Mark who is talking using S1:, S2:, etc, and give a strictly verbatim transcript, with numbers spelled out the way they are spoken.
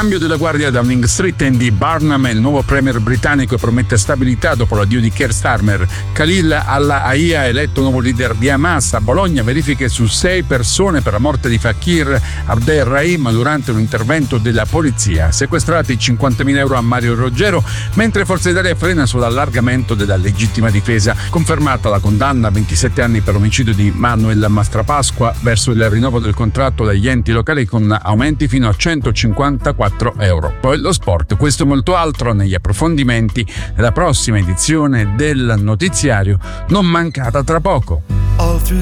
S1: Cambio della guardia a Downing Street. Andy Barnum è il nuovo premier britannico e promette stabilità dopo l'addio di Keir Starmer. Khalil al-Hayya eletto nuovo leader di Hamas. A Bologna verifiche su sei persone per la morte di Fakir Abderrahim durante un intervento della polizia. Sequestrati cinquantamila euro a Mario Roggero, mentre Forza Italia frena sull'allargamento della legittima difesa. Confermata la condanna a ventisette anni per omicidio di Manuel Mastrapasqua verso il rinnovo del contratto dagli enti locali con aumenti fino a centocinquantaquattro euro. Poi lo sport, questo e molto altro negli approfondimenti della prossima edizione del notiziario, non mancata tra poco.
S2: All through